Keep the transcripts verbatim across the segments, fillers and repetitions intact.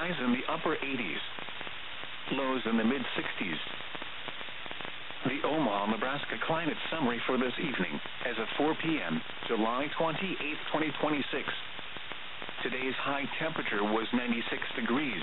highs in the upper eighties. Lows in the mid sixties. The Omaha, Nebraska climate summary for this evening, as of four p.m., July twenty-eighth, twenty twenty-six. Today's high temperature was ninety-six degrees.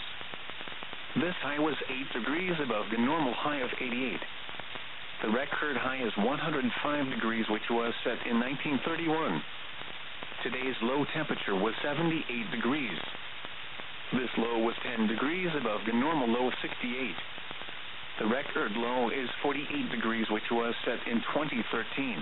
This high was eight degrees above the normal high of eighty-eight. The record high is one hundred five degrees, which was set in nineteen thirty-one. Today's low temperature was seventy-eight degrees. This low was ten degrees above the normal low of sixty-eight. The record low is forty-eight degrees, which was set in twenty thirteen.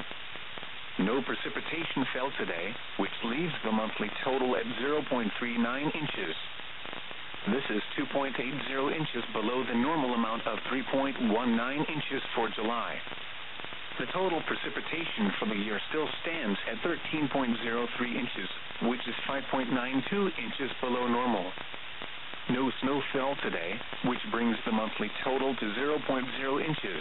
No precipitation fell today, which leaves the monthly total at zero point three nine inches. This is two point eight zero inches below the normal amount of three point one nine inches for July. The total precipitation for the year still stands at thirteen point zero three inches, which is five point nine two inches below normal. No snow fell today, which brings the monthly total to zero point zero inches.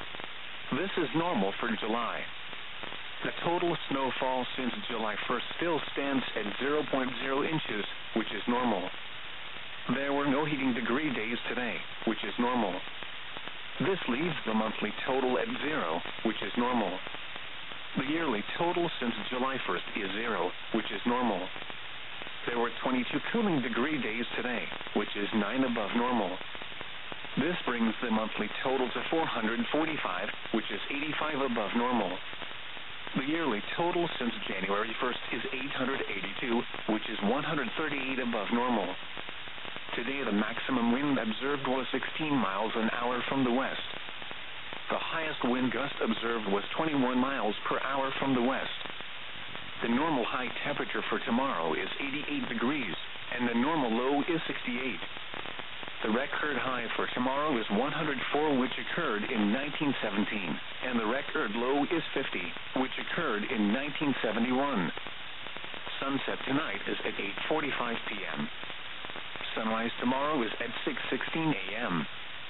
This is normal for July. The total snowfall since July first still stands at zero point zero inches, which is normal. There were no heating degree days today, which is normal. This leaves the monthly total at zero, which is normal. The yearly total since July first is zero, which is normal. There were twenty-two cooling degree days today, which is nine above normal. This brings the monthly total to four hundred forty-five, which is eighty-five above normal. The yearly total since January first is eight hundred eighty-two, which is one hundred thirty-eight above normal. Today the maximum wind observed was sixteen miles an hour from the west. The highest wind gust observed was twenty-one miles per hour from the west. The normal high temperature for tomorrow is eighty-eight degrees, and the normal low is sixty-eight. The record high for tomorrow is one hundred four, which occurred in nineteen seventeen, and the record low is fifty, which occurred in nineteen seventy-one. Sunset tonight is at eight forty-five p.m. Sunrise tomorrow is at six sixteen a.m.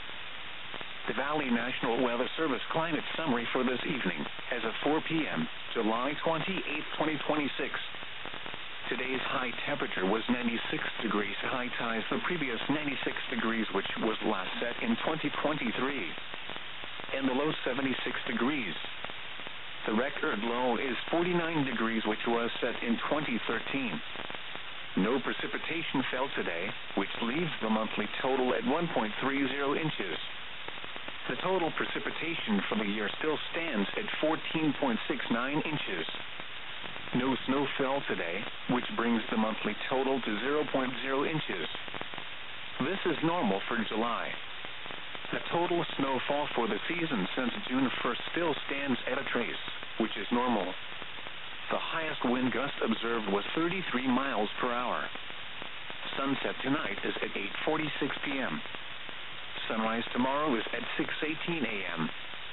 The Valley National Weather Service climate summary for this evening, as of four p.m., July twenty-eighth, twenty twenty-six. Today's high temperature was ninety-six degrees, high ties the previous ninety-six degrees, which was last set in twenty twenty-three, and the low seventy-six degrees. The record low is forty-nine degrees, which was set in twenty thirteen. No precipitation fell today, which leaves the monthly total at one point three zero inches. The total precipitation for the year still stands at fourteen point six nine inches. No snow fell today, which brings the monthly total to zero point zero inches. This is normal for July. The total snowfall for the season since June first still stands at a trace, which is normal. The highest wind gust observed was thirty-three miles per hour. Sunset tonight is at eight forty-six p.m. Sunrise tomorrow is at six eighteen a.m.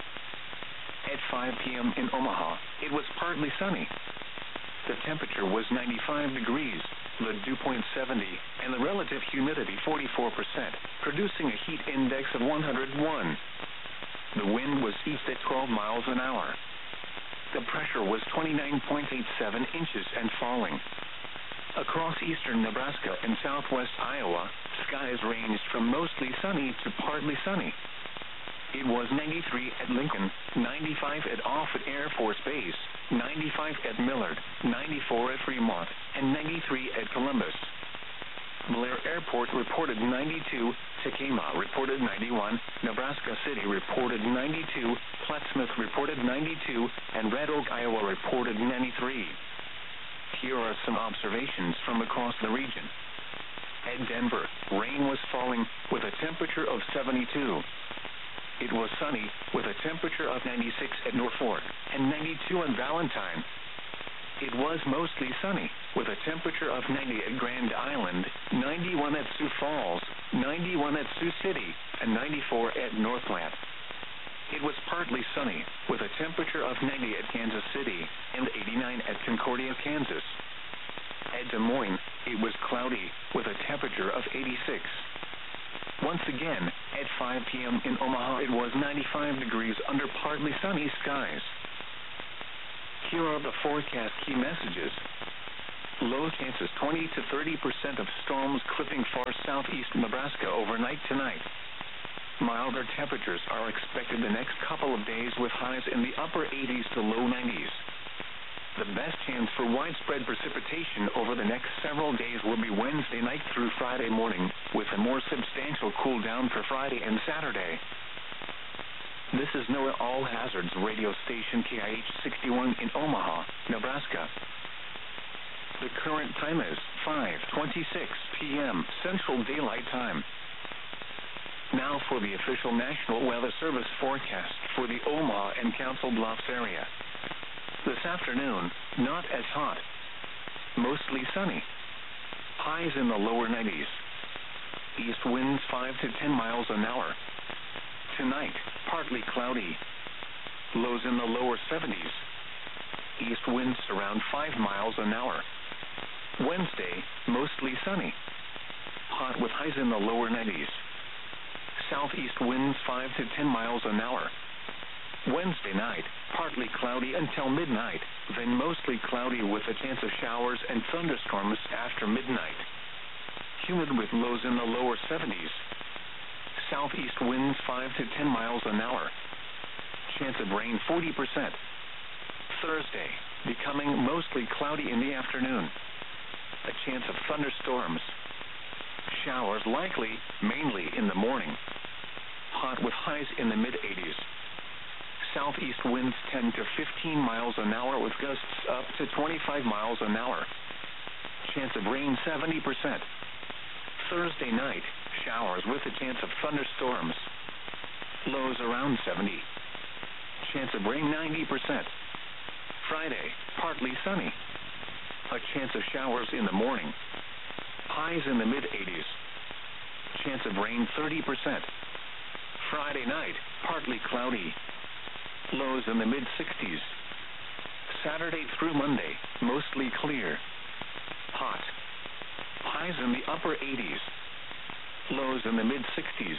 At five p.m. in Omaha, it was partly sunny. The temperature was ninety-five degrees, the dew point seventy, and the relative humidity forty-four percent, producing a heat index of one hundred one. The wind was east at twelve miles an hour. The pressure was twenty-nine point eight seven inches and falling. Across eastern Nebraska and southwest Iowa, skies ranged from mostly sunny to partly sunny. It was ninety-three at Lincoln, ninety-five at Offutt Air Force Base, ninety-five at Millard, ninety-four at Fremont, and ninety-three at Columbus. Blair Airport reported ninety-two, Tekema reported ninety-one, Nebraska City reported ninety-two, Plattsmouth reported ninety-two, and Red Oak, Iowa reported ninety-three. Here are some observations from across the region. At Denver, rain was falling with a temperature of seventy-two. It was sunny with a temperature of ninety-six at Norfolk and ninety-two in Valentine. It was mostly sunny with a temperature of ninety at Grand Island, ninety-one at Sioux Falls, ninety-one at Sioux City, and ninety-four at Northland. It was partly sunny with a temperature of ninety at Kansas City and eighty-nine at Concordia, Kansas. At Des Moines, it was cloudy with a temperature of eighty-six. Once again, at five p.m. in Omaha, it was ninety-five degrees under partly sunny skies. Here are the forecast key messages. Low chances twenty to thirty percent of storms clipping far southeast Nebraska overnight tonight. Milder temperatures are expected the next couple of days with highs in the upper eighties to low nineties. The best chance for widespread precipitation over the next several days will be Wednesday night through Friday morning, with a more substantial cool down for Friday and Saturday. This is NOAA All Hazards radio station K I H sixty-one in Omaha, Nebraska. The current time is five twenty-six p.m. Central Daylight Time. Now for the official National Weather Service forecast for the Omaha and Council Bluffs area. This afternoon, not as hot. Mostly sunny. Highs in the lower nineties. East winds five to ten miles an hour. Tonight, partly cloudy. Lows in the lower seventies. East winds around five miles an hour. Wednesday, mostly sunny. Hot with highs in the lower nineties. Southeast winds five to ten miles an hour. Wednesday night, partly cloudy until midnight, then mostly cloudy with a chance of showers and thunderstorms after midnight. Humid with lows in the lower seventies. Southeast winds five to ten miles an hour. Chance of rain forty percent. Thursday, becoming mostly cloudy in the afternoon. A chance of thunderstorms. Showers likely, mainly in the morning. Hot with highs in the mid-eighties. Southeast winds ten to fifteen miles an hour with gusts up to twenty-five miles an hour. Chance of rain seventy percent. Thursday night, showers with a chance of thunderstorms. Lows around seventy. Chance of rain ninety percent. Friday, partly sunny. A chance of showers in the morning. Highs in the mid-eighties. Chance of rain thirty percent. Friday night, partly cloudy. Lows in the mid-sixties. Saturday through Monday, mostly clear. Hot. Highs in the upper eighties. Lows in the mid-sixties.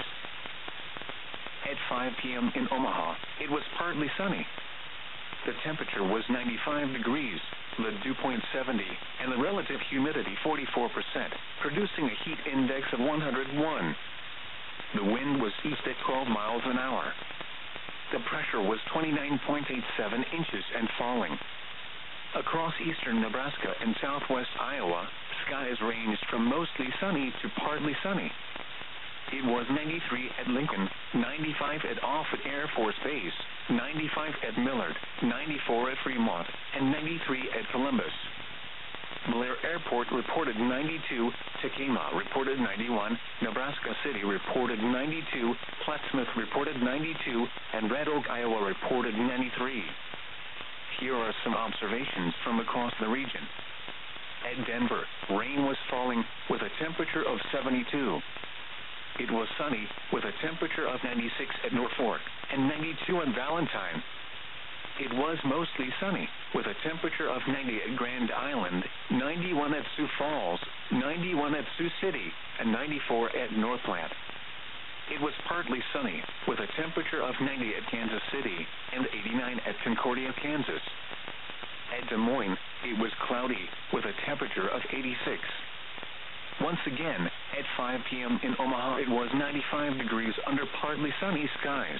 At five p.m. in Omaha, it was partly sunny. The temperature was ninety-five degrees, the dew point seventy, and the relative humidity forty-four percent, producing a heat index of one hundred one. The wind was east at twelve miles an hour. The pressure was twenty-nine point eight seven inches and falling. Across eastern Nebraska and southwest Iowa, skies ranged from mostly sunny to partly sunny. It was ninety-three at Lincoln, ninety-five at Offutt Air Force Base, ninety-five at Millard, ninety-four at Fremont, and ninety-three at Columbus. Blair Airport reported ninety-two, Tacoma reported ninety-one, Nebraska City reported ninety-two, Plattsmouth reported ninety-two, and Red Oak, Iowa reported ninety-three. Here are some observations from across the region. At Denver, rain was falling with a temperature of seventy-two. It was sunny with a temperature of ninety-six at Norfolk and ninety-two at Valentine. It was mostly sunny with a temperature of ninety at Grand Island, ninety-one at Sioux Falls, ninety-one at Sioux City, and ninety-four at Northland. It was partly sunny with a temperature of ninety at Kansas City and eighty-nine at Concordia, Kansas. At Des Moines, it was cloudy with a temperature of eighty-six. Once again, at five p.m. in Omaha, it was ninety-five degrees under partly sunny skies.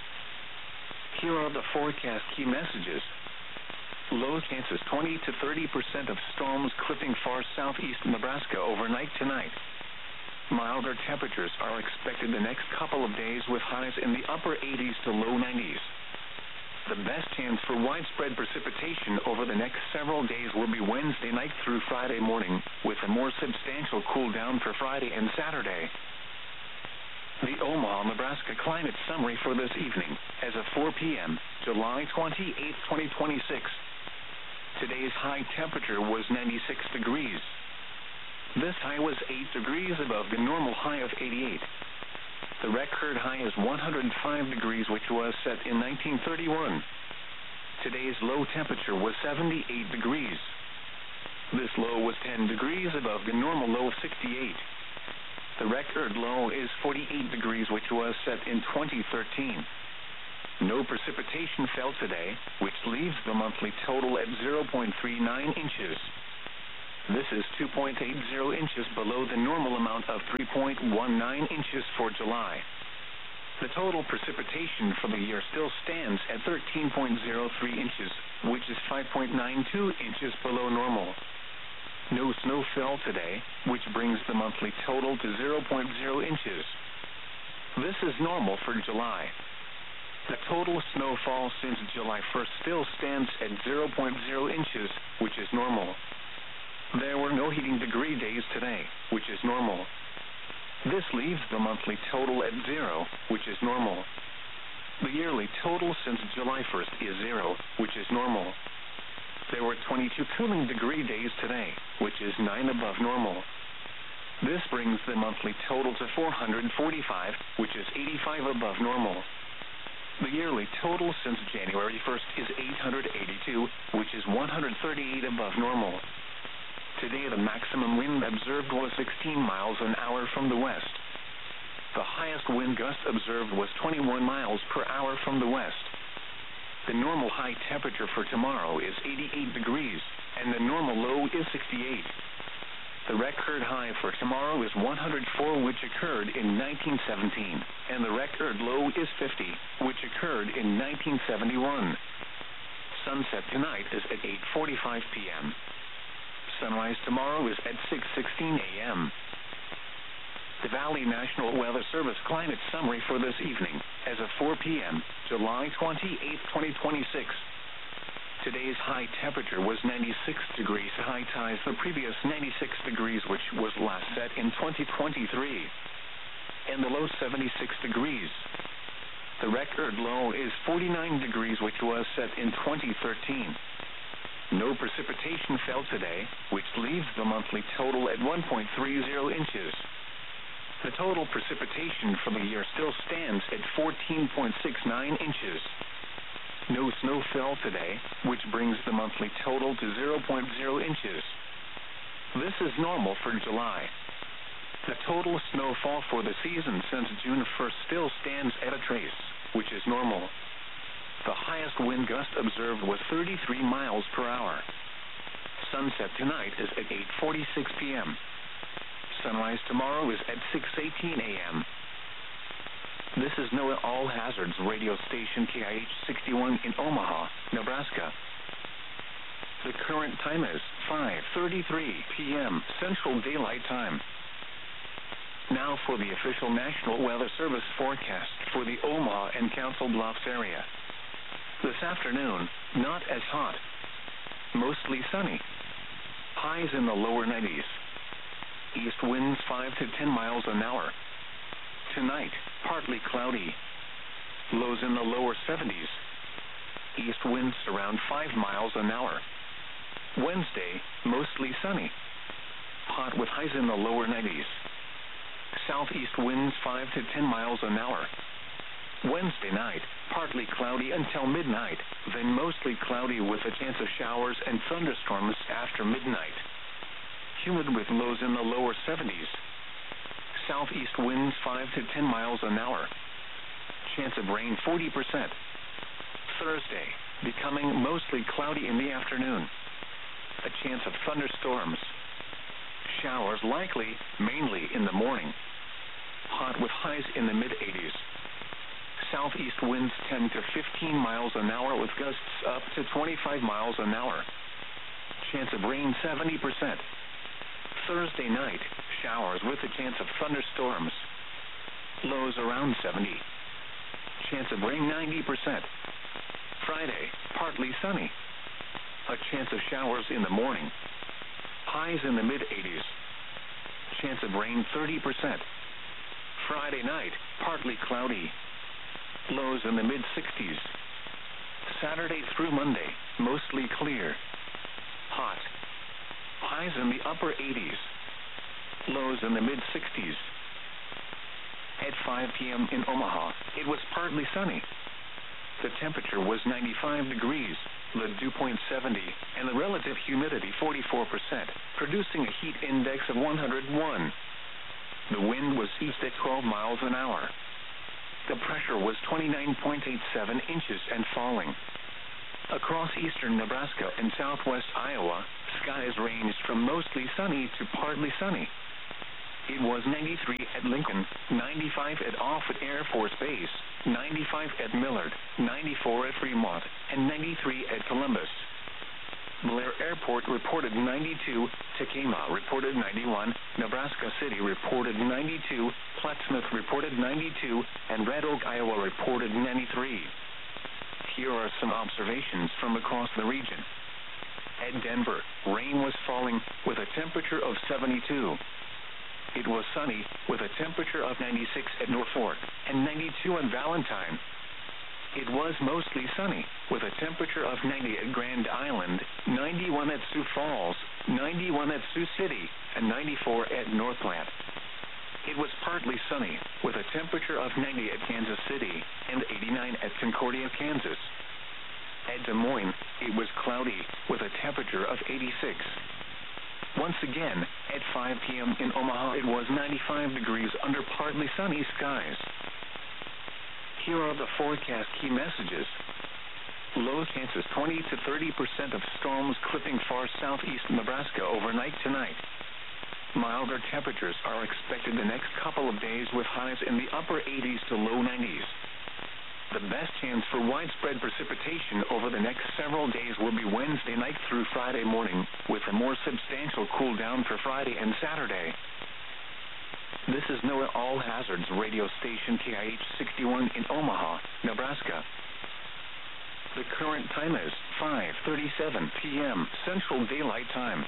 Here are the forecast key messages. Low chances twenty to thirty percent of storms clipping far southeast Nebraska overnight tonight. Milder temperatures are expected the next couple of days with highs in the upper eighties to low nineties. The best chance for widespread precipitation over the next several days will be Wednesday night through Friday morning, with a more substantial cool down for Friday and Saturday. The Omaha, Nebraska climate summary for this evening, as of four p.m., July twenty-eighth, twenty twenty-six. Today's high temperature was ninety-six degrees. This high was eight degrees above the normal high of eighty-eight. The record high is one hundred five degrees, which was set in nineteen thirty-one. Today's low temperature was seventy-eight degrees. This low was ten degrees above the normal low of sixty-eight. The record low is forty-eight degrees, which was set in twenty thirteen. No precipitation fell today, which leaves the monthly total at zero point three nine inches. This is two point eight zero inches below the normal amount of three point one nine inches for July. The total precipitation for the year still stands at thirteen point zero three inches, which is five point nine two inches below normal. No snow fell today, which brings the monthly total to zero point zero inches. This is normal for July. The total snowfall since July first still stands at zero point zero inches, which is normal. There were no heating degree days today, which is normal. This leaves the monthly total at zero, which is normal. The yearly total since July first is zero, which is normal. There were twenty-two cooling degree days today, which is nine above normal. This brings the monthly total to four hundred forty-five, which is eighty-five above normal. The yearly total since January first is eight hundred eighty-two, which is one hundred thirty-eight above normal. Today the maximum wind observed was sixteen miles an hour from the west. The highest wind gust observed was twenty-one miles per hour from the west. The normal high temperature for tomorrow is eighty-eight degrees, and the normal low is sixty-eight. The record high for tomorrow is one hundred four, which occurred in nineteen seventeen, and the record low is fifty, which occurred in nineteen seventy-one. Sunset tonight is at eight forty-five p.m. Sunrise tomorrow is at six sixteen a.m. The Valley National Weather Service climate summary for this evening, as of four p.m., July twenty-eighth, twenty twenty-six. Today's high temperature was ninety-six degrees, high ties the previous ninety-six degrees, which was last set in twenty twenty-three, and the low seventy-six degrees. The record low is forty-nine degrees, which was set in twenty thirteen. No precipitation fell today, which leaves the monthly total at one point three zero inches. The total precipitation for the year still stands at fourteen point six nine inches. No snow fell today, which brings the monthly total to zero point zero inches. This is normal for July. The total snowfall for the season since June first still stands at a trace, which is normal. The highest wind gust observed was thirty-three miles per hour. Sunset tonight is at eight forty-six p.m. Sunrise tomorrow is at six eighteen a.m. This is NOAA All Hazards radio station K I H sixty-one in Omaha, Nebraska. The current time is five thirty-three p.m. Central Daylight Time. Now for the official National Weather Service forecast for the Omaha and Council Bluffs area. This afternoon, not as hot. Mostly sunny. Highs in the lower nineties. East winds five to ten miles an hour. Tonight, partly cloudy. Lows in the lower seventies. East winds around five miles an hour. Wednesday, mostly sunny. Hot with highs in the lower nineties. Southeast winds five to ten miles an hour. Wednesday night, partly cloudy until midnight, then mostly cloudy with a chance of showers and thunderstorms after midnight. Humid with lows in the lower seventies. Southeast winds five to ten miles an hour. Chance of rain forty percent. Thursday, becoming mostly cloudy in the afternoon. A chance of thunderstorms. Showers likely, mainly in the morning. Hot with highs in the mid-eighties. Southeast winds ten to fifteen miles an hour with gusts up to twenty-five miles an hour. Chance of rain seventy percent. Thursday night, showers with a chance of thunderstorms. Lows around seventy. Chance of rain ninety percent. Friday, partly sunny. A chance of showers in the morning. Highs in the mid-eighties. Chance of rain thirty percent. Friday night, partly cloudy. Lows in the mid-sixties. Saturday through Monday, mostly clear. Hot. Highs in the upper eighties. Lows in the mid-sixties. At five p.m. in Omaha, it was partly sunny. The temperature was ninety-five degrees, the dew point seventy, and the relative humidity forty-four percent, producing a heat index of one hundred one. The wind was east at twelve miles an hour. The pressure was twenty-nine point eight seven inches and falling. Across eastern Nebraska and southwest Iowa, skies ranged from mostly sunny to partly sunny. It was ninety-three at Lincoln, ninety-five at Offutt Air Force Base, ninety-five at Millard, ninety-four at Fremont, and ninety-three at Columbus. Blair Airport reported ninety-two, Tacoma reported ninety-one, Nebraska City reported ninety-two, Plattsmouth reported ninety-two, and Red Oak, Iowa reported ninety-three. Here are some observations from across the region. At Denver, rain was falling with a temperature of seventy-two. It was sunny with a temperature of ninety-six at Norfolk and ninety-two at Valentine. It was mostly sunny with a temperature of ninety at Grand Island, ninety-one at Sioux Falls, ninety-one at Sioux City, and ninety-four at North Platte. It was partly sunny with a temperature of ninety at Kansas City and eighty-nine at Concordia, Kansas. At Des Moines, it was cloudy with a temperature of eighty-six. Once again, at five p.m. in Omaha, it was ninety-five degrees under partly sunny skies. Here are the forecast key messages. Low chances twenty to thirty percent of storms clipping far southeast Nebraska overnight tonight. Milder temperatures are expected the next couple of days with highs in the upper eighties to low nineties. The best chance for widespread precipitation over the next several days will be Wednesday night through Friday morning, with a more substantial cool down for Friday and Saturday. This is NOAA All Hazards radio station K I H sixty-one in Omaha, Nebraska. The current time is five thirty-seven p.m. Central Daylight Time.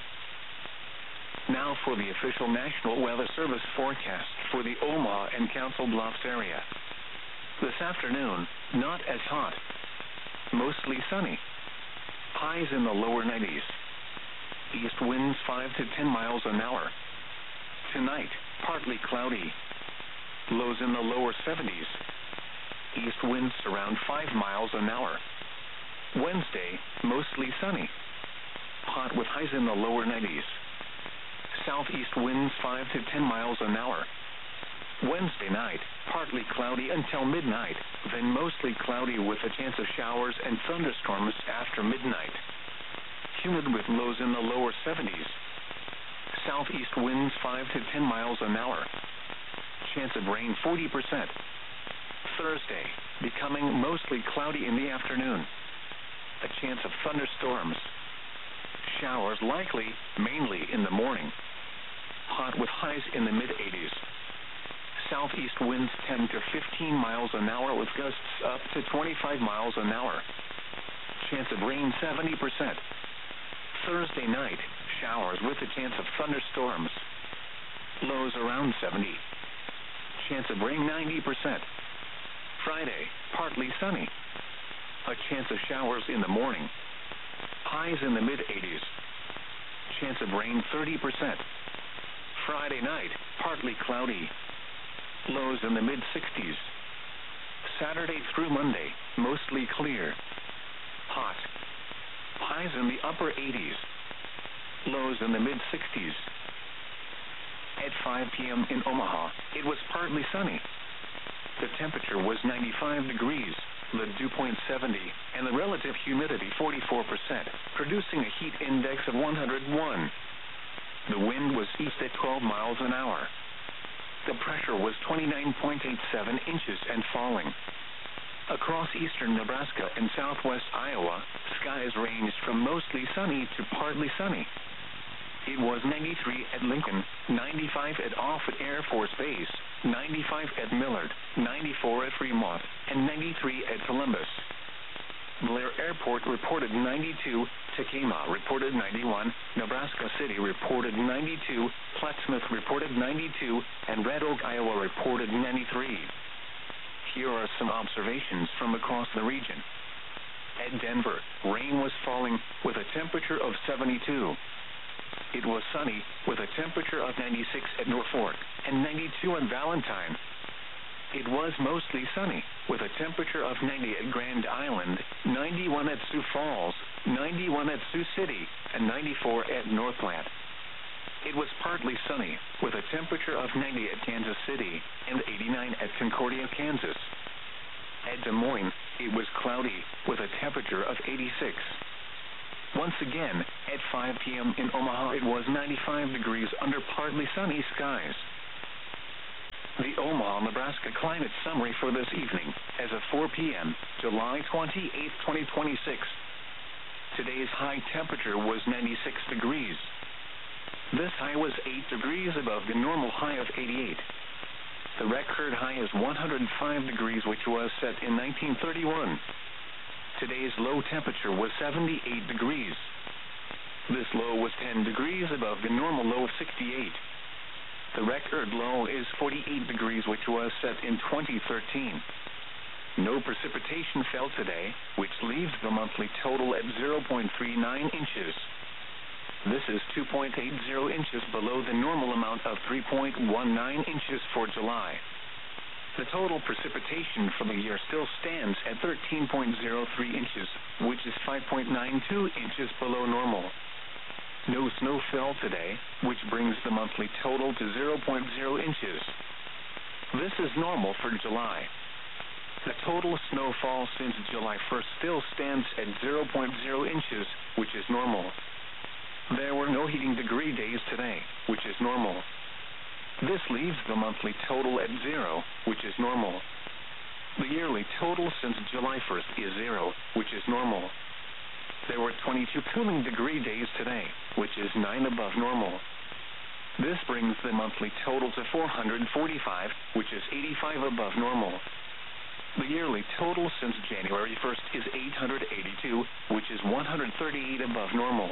Now for the official National Weather Service forecast for the Omaha and Council Bluffs area. This afternoon, not as hot. Mostly sunny. Highs in the lower nineties. East winds five to ten miles an hour. Tonight, partly cloudy. Lows in the lower seventies. East winds around five miles an hour. Wednesday, mostly sunny. Hot with highs in the lower nineties. Southeast winds five to ten miles an hour. Wednesday night, partly cloudy until midnight, then mostly cloudy with a chance of showers and thunderstorms after midnight. Humid with lows in the lower seventies. Southeast winds five to ten miles an hour. Chance of rain forty percent. Thursday, becoming mostly cloudy in the afternoon. A chance of thunderstorms. Showers likely, mainly in the morning. Hot with highs in the mid-eighties. Southeast winds ten to fifteen miles an hour with gusts up to twenty-five miles an hour. Chance of rain seventy percent. Thursday night, showers with a chance of thunderstorms. Lows around seventy. Chance of rain ninety percent. Friday, partly sunny. A chance of showers in the morning. Highs in the mid-eighties. Chance of rain thirty percent. Friday night, partly cloudy. Lows in the mid-sixties. Saturday through Monday, mostly clear. Hot. Highs in the upper eighties. Lows in the mid-sixties. At five p.m. in Omaha, it was partly sunny. The temperature was ninety-five degrees, the dew point seventy, and the relative humidity forty-four percent, producing a heat index of one hundred one. The wind was east at twelve miles an hour. The pressure was twenty-nine point eight seven inches and falling. Across eastern Nebraska and southwest Iowa, skies ranged from mostly sunny to partly sunny. It was ninety-three at Lincoln, ninety-five at Offutt Air Force Base, ninety-five at Millard, ninety-four at Fremont, and ninety-three at Columbus. Blair Airport reported ninety-two, Tacoma reported ninety-one, Nebraska City reported ninety-two, Plattsmouth reported ninety-two, and Red Oak, Iowa reported ninety-three. Here are some observations from across the region. At Denver, rain was falling with a temperature of seventy-two. It was sunny with a temperature of ninety-six at Norfolk and ninety-two at Valentine. It was mostly sunny with a temperature of ninety at Grand Island, ninety-one at Sioux Falls, ninety-one at Sioux City, and ninety-four at North Platte. It was partly sunny with a temperature of ninety at Kansas City and eighty-nine at Concordia, Kansas. At Des Moines, it was cloudy with a temperature of eighty-six. Once again, at five p.m. in Omaha, it was ninety-five degrees under partly sunny skies. The Omaha, Nebraska climate summary for this evening, as of four p.m., July twenty-eighth, twenty twenty-six. Today's high temperature was ninety-six degrees. This high was eight degrees above the normal high of eighty-eight. The record high is one hundred five degrees, which was set in nineteen thirty-one. Today's low temperature was seventy-eight degrees. This low was ten degrees above the normal low of sixty-eight. The record low is forty-eight degrees, which was set in twenty thirteen. No precipitation fell today, which leaves the monthly total at zero point three nine inches. This is two point eight zero inches below the normal amount of three point one nine inches for July. The total precipitation for the year still stands at thirteen point zero three inches, which is five point nine two inches below normal. No snow fell today, which brings the monthly total to zero point zero inches. This is normal for July. The total snowfall since July first still stands at zero point zero inches, which is normal. There were no heating degree days today, which is normal. This leaves the monthly total at zero, which is normal. The yearly total since July first is zero, which is normal. There were twenty-two cooling degree days today, which is nine above normal. This brings the monthly total to four hundred forty-five, which is eighty-five above normal. The yearly total since January first is eight hundred eighty-two, which is one hundred thirty-eight above normal.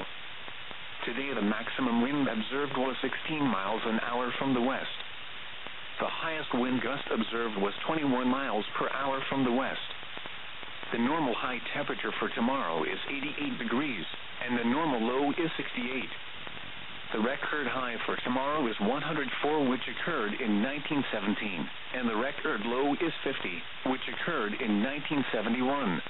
Today the maximum wind observed was sixteen miles an hour from the west. The highest wind gust observed was twenty-one miles per hour from the west. The normal high temperature for tomorrow is eighty-eight degrees, and the normal low is sixty-eight. The record high for tomorrow is one hundred four, which occurred in nineteen seventeen, and the record low is fifty, which occurred in nineteen seventy-one.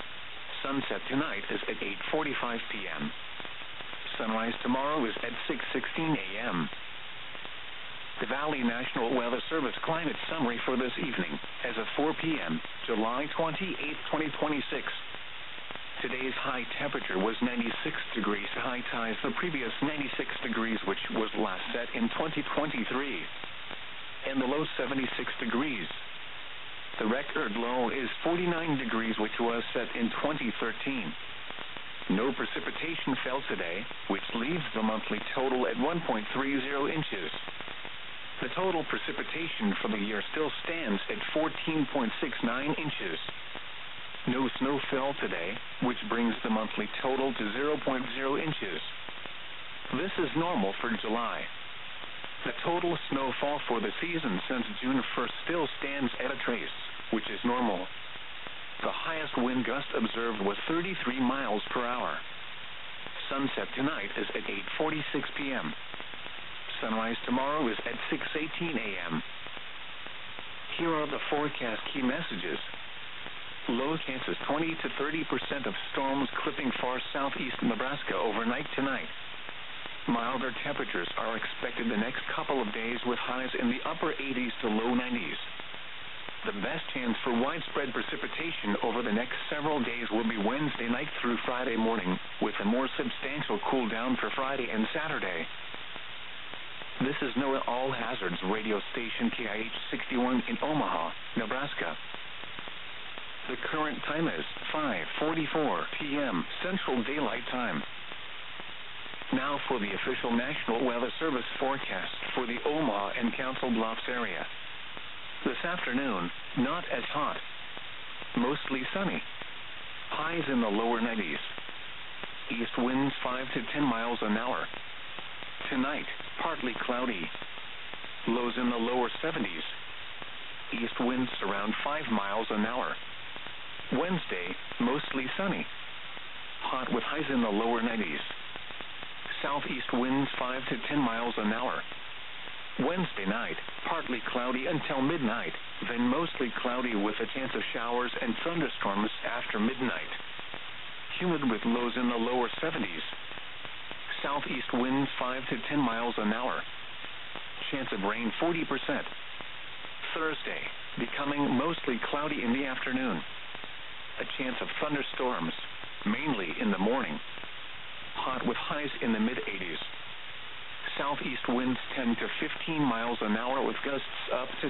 Sunset tonight is at eight forty-five p.m. Sunrise tomorrow is at six sixteen a.m. The Valley National Weather Service climate summary for this evening, as of four p.m., July twenty-eighth, twenty twenty-six. Today's high temperature was ninety-six degrees, high ties the previous ninety-six degrees, which was last set in twenty twenty-three, and the low seventy-six degrees. The record low is forty-nine degrees, which was set in twenty thirteen. No precipitation fell today, which leaves the monthly total at one point three zero inches. The total precipitation for the year still stands at fourteen point six nine inches. No snow fell today, which brings the monthly total to zero point zero inches. This is normal for July. The total snowfall for the season since June first still stands at a trace, which is normal. The highest wind gust observed was thirty-three miles per hour. Sunset tonight is at eight forty-six p.m. Sunrise tomorrow is at six eighteen a.m. Here are the forecast key messages. Low chances twenty to thirty percent of storms clipping far southeast Nebraska overnight tonight. Milder temperatures are expected the next couple of days with highs in the upper eighties to low nineties. The best chance for widespread precipitation over the next several days will be Wednesday night through Friday morning, with a more substantial cool down for Friday and Saturday. This is NOAA All Hazards radio station K I H sixty-one in Omaha, Nebraska. The current time is five forty-four p.m. Central Daylight Time. Now for the official National Weather Service forecast for the Omaha and Council Bluffs area. This afternoon, not as hot. Mostly sunny. Highs in the lower nineties. East winds five to ten miles an hour. Tonight, partly cloudy. Lows in the lower seventies. East winds around five miles an hour. Wednesday, mostly sunny. Hot with highs in the lower nineties. Southeast winds five to ten miles an hour. Wednesday night, partly cloudy until midnight, then mostly cloudy with a chance of showers and thunderstorms after midnight. Humid with lows in the lower seventies. Southeast winds five to ten miles an hour. Chance of rain forty percent. Thursday, becoming mostly cloudy in the afternoon. A chance of thunderstorms, mainly in the morning. hot with highs in the mid eighties. Southeast winds ten to fifteen miles an hour with gusts up to